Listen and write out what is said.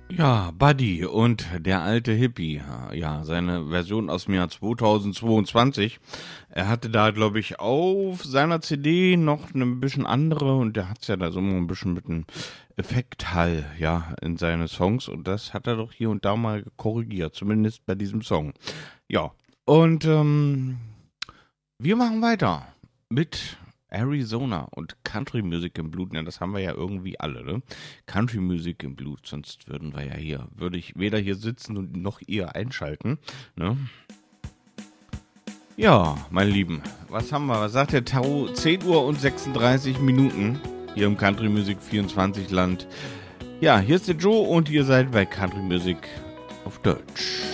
Ja, Buddy und der alte Hippie. Ja, seine Version aus dem Jahr 2022. Er hatte da, glaube ich, auf seiner CD noch eine bisschen andere und der hat's ja da so ein bisschen mit einem Effekthall, ja, in seine Songs und das hat er doch hier und da mal korrigiert, zumindest bei diesem Song. Ja, und wir machen weiter mit Arizona und Country Music im Blut. Ja, das haben wir ja irgendwie alle, ne? Country Music im Blut, sonst würden wir ja hier, würde ich weder hier sitzen und noch ihr einschalten, ne? Ja, meine Lieben, was haben wir? Was sagt der Tau? 10 Uhr und 36 Minuten hier im Country Music 24 Land. Ja, hier ist der Joe und ihr seid bei Country Music auf Deutsch.